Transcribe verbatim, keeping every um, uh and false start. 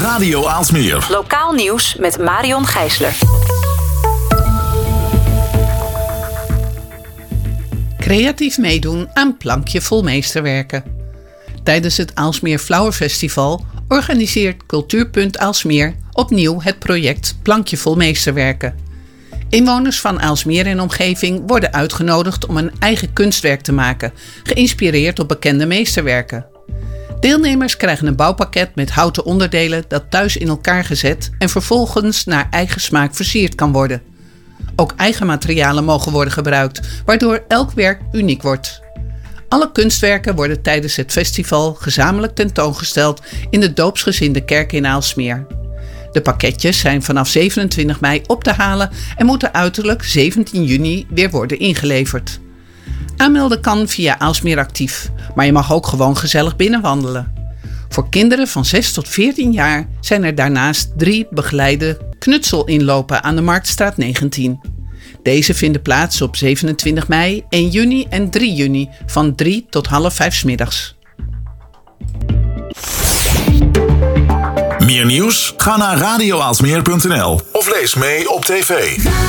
Radio Aalsmeer. Lokaal nieuws met Marion Gijsler. Creatief meedoen aan Plankje Vol Meesterwerken. Tijdens het Aalsmeer Flower Festival organiseert Cultuurpunt Aalsmeer opnieuw het project Plankje Vol Meesterwerken. Inwoners van Aalsmeer en omgeving worden uitgenodigd om een eigen kunstwerk te maken, geïnspireerd op bekende meesterwerken. Deelnemers krijgen een bouwpakket met houten onderdelen dat thuis in elkaar gezet en vervolgens naar eigen smaak versierd kan worden. Ook eigen materialen mogen worden gebruikt, waardoor elk werk uniek wordt. Alle kunstwerken worden tijdens het festival gezamenlijk tentoongesteld in de doopsgezinde kerk in Aalsmeer. De pakketjes zijn vanaf zevenentwintig mei op te halen en moeten uiterlijk zeventien juni weer worden ingeleverd. Aanmelden kan via Aalsmeer Actief, maar je mag ook gewoon gezellig binnenwandelen. Voor kinderen van zes tot veertien jaar zijn er daarnaast drie begeleide knutselinlopen aan de Marktstraat negentien. Deze vinden plaats op zevenentwintig mei, één juni en drie juni van drie tot half vijf 's middags. Meer nieuws? Ga naar radio aalsmeer punt n l of lees mee op tv.